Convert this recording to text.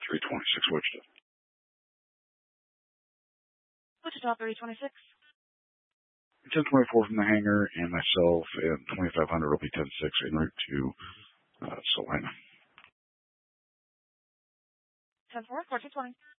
326 Wichita. Wichita 326. 1024 from the hangar, and myself and 2500 will be 106 en route to Salina. 10-4, 1420.